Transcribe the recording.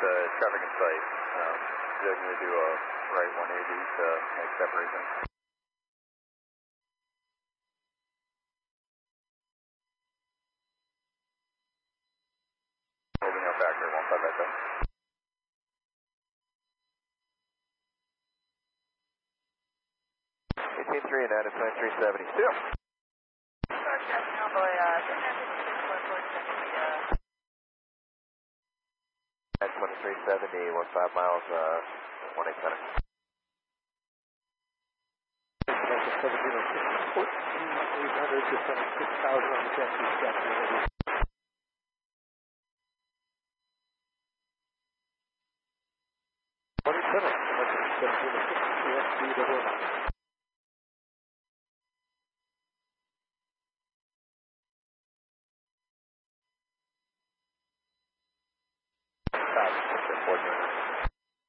traffic in sight. They're going to do a right 180 to make separation. Holding up factor, 15 echo. ET3 and out of 2370. Still. Cowboy, At 2370, 15 miles, 18 center. 14,800, just under 6,000 on the jet ski.